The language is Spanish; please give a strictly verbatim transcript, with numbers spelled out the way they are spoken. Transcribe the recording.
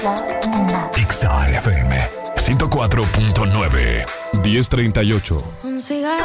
X A F M ciento cuatro punto nueve. diez treinta y ocho. Un cigarro.